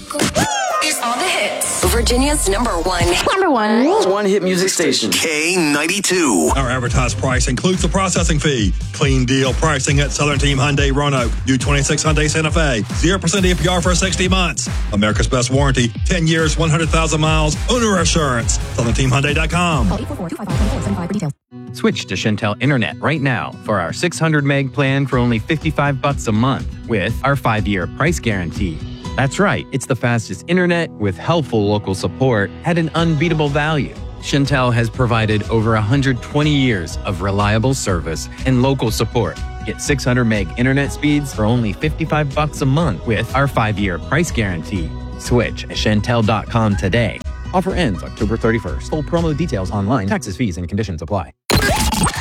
Is on the hits. Virginia's number one One-hit music station. K92. Our advertised price includes the processing fee. Clean deal pricing at Southern Team Hyundai Roanoke. U26 Hyundai Santa Fe. 0% APR for 60 months. America's best warranty. 10 years, 100,000 miles. Owner assurance. SouthernTeamHyundai.com. Call 844-255-2475 for details. Switch to Shentel Internet right now for our 600 meg plan for only $55 a month with our 5-year price guarantee. That's right, it's the fastest internet with helpful local support at an unbeatable value. Shentel has provided over 120 years of reliable service and local support. Get 600 meg internet speeds for only $55 a month with our 5-year price guarantee. Switch at Shentel.com today. Offer ends October 31st. Full promo details online. Taxes, fees, and conditions apply.